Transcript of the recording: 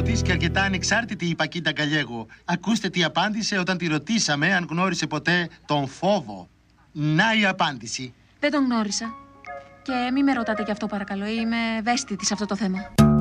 της και αρκετά ανεξάρτητη η Πακίτα Γκαλιέγο. Ακούστε τι απάντησε όταν τη ρωτήσαμε αν γνώρισε ποτέ τον φόβο. Να η απάντηση. Δεν τον γνώρισα. Και μη με ρωτάτε γι' αυτό παρακαλώ. Είμαι ευαίσθητη σε αυτό το θέμα.